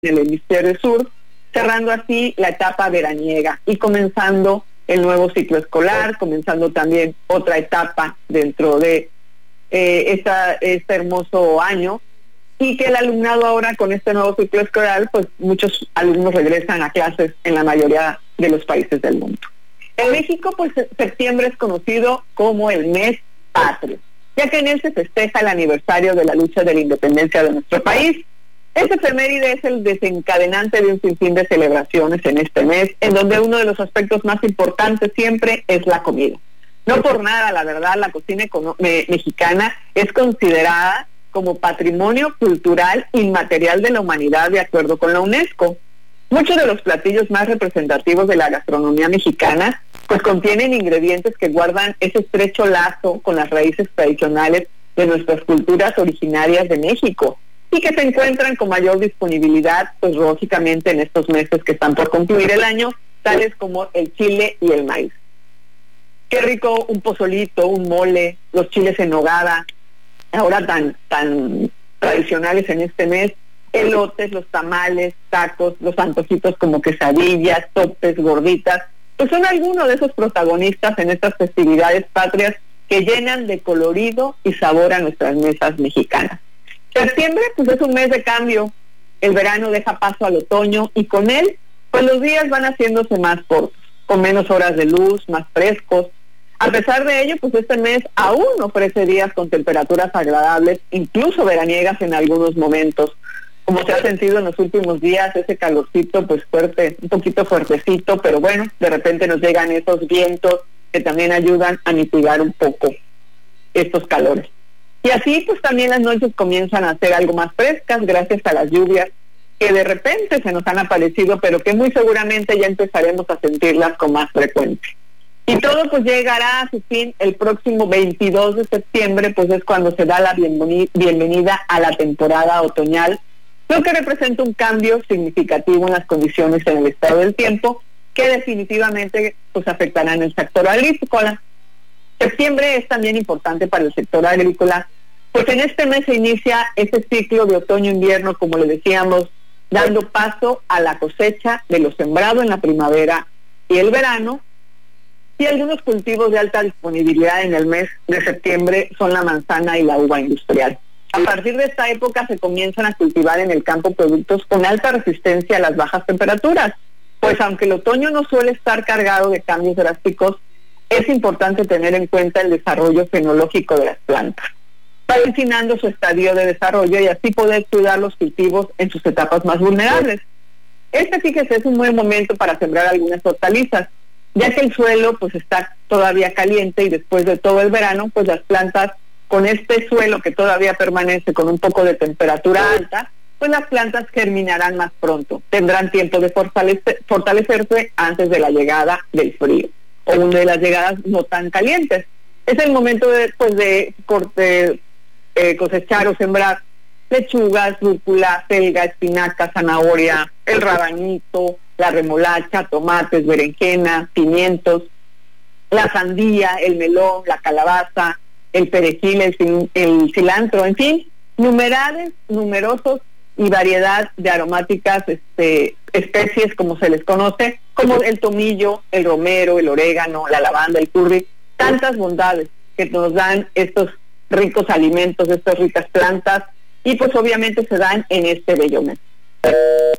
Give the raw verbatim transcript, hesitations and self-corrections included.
en el hemisferio sur, cerrando así la etapa veraniega y comenzando el nuevo ciclo escolar, comenzando también otra etapa dentro de eh, esta, este hermoso año, y que el alumnado ahora con este nuevo ciclo escolar, pues muchos alumnos regresan a clases en la mayoría de los países del mundo. En México, pues septiembre es conocido como el mes patrio, ya que en él se festeja el aniversario de la lucha de la independencia de nuestro país. Este efeméride es el desencadenante de un sinfín de celebraciones en este mes, en donde uno de los aspectos más importantes siempre es la comida. No por nada, la verdad, la cocina me mexicana es considerada como patrimonio cultural inmaterial de la humanidad de acuerdo con la UNESCO. Muchos de los platillos más representativos de la gastronomía mexicana pues contienen ingredientes que guardan ese estrecho lazo con las raíces tradicionales de nuestras culturas originarias de México y que se encuentran con mayor disponibilidad, pues lógicamente en estos meses que están por concluir el año, tales como el chile y el maíz. Qué rico un pozolito, un mole, los chiles en nogada, ahora tan, tan tradicionales en este mes, elotes, los tamales, tacos, los antojitos como quesadillas, sopes, gorditas, pues son algunos de esos protagonistas en estas festividades patrias que llenan de colorido y sabor a nuestras mesas mexicanas. Septiembre, pues es un mes de cambio, el verano deja paso al otoño y con él, pues los días van haciéndose más cortos, con menos horas de luz, más frescos. A pesar de ello, pues este mes aún ofrece días con temperaturas agradables, incluso veraniegas en algunos momentos. Como se ha sentido en los últimos días, ese calorcito pues fuerte, un poquito fuertecito, pero bueno, de repente nos llegan esos vientos que también ayudan a mitigar un poco estos calores. Y así pues también las noches comienzan a ser algo más frescas gracias a las lluvias que de repente se nos han aparecido, pero que muy seguramente ya empezaremos a sentirlas con más frecuencia. Y todo pues llegará a su fin el próximo veintidós de septiembre, pues es cuando se da la bienvenida a la temporada otoñal, lo que representa un cambio significativo en las condiciones en el estado del tiempo, que definitivamente pues afectarán el sector agrícola. Septiembre es también importante para el sector agrícola, pues en este mes se inicia ese ciclo de otoño-invierno, como le decíamos, dando paso a la cosecha de lo sembrado en la primavera y el verano. Y algunos cultivos de alta disponibilidad en el mes de septiembre son la manzana y la uva industrial. A partir de esta época se comienzan a cultivar en el campo productos con alta resistencia a las bajas temperaturas, pues aunque el otoño no suele estar cargado de cambios drásticos, es importante tener en cuenta el desarrollo fenológico de las plantas, vaticinando su estadio de desarrollo y así poder cuidar los cultivos en sus etapas más vulnerables. Este, fíjese, es un buen momento para sembrar algunas hortalizas, ya que el suelo pues está todavía caliente y después de todo el verano, pues las plantas con este suelo que todavía permanece con un poco de temperatura alta, pues las plantas germinarán más pronto, tendrán tiempo de fortalecer, fortalecerse antes de la llegada del frío o de las llegadas no tan calientes. Es el momento de, pues, de, de eh, cosechar o sembrar lechugas, rúcula, selga, espinaca, zanahoria, el rabanito, la remolacha, tomates, berenjena, pimientos, la sandía, el melón, la calabaza, el perejil, el, el cilantro, en fin, numerades, numerosos y variedad de aromáticas este, especies, como se les conoce, como el tomillo, el romero, el orégano, la lavanda, el curry, tantas bondades que nos dan estos ricos alimentos, estas ricas plantas, y pues obviamente se dan en este bello mes.